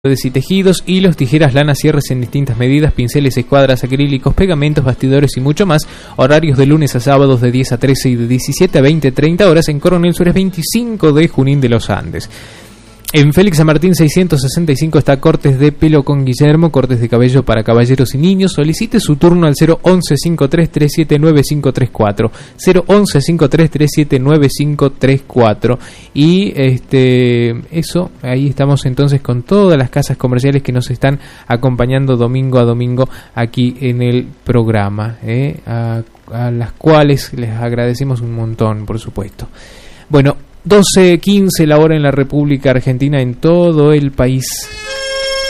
y tejidos, hilos, tijeras, lanas, cierres en distintas medidas, pinceles, escuadras, acrílicos, pegamentos, bastidores y mucho más. Horarios de lunes a sábados de 10 a 13 y de 17 a 20-30 horas en Coronel Suárez 25 de Junín de los Andes. En Félix San Martín 665 está cortes de pelo con Guillermo, cortes de cabello para caballeros y niños. Solicite su turno al 011 5337 9534, 011 5337 9534. Y eso, ahí estamos entonces con todas las casas comerciales que nos están acompañando domingo a domingo aquí en el programa, a las cuales les agradecemos un montón, por supuesto. Bueno, 12:15 la hora en la República Argentina, en todo el país.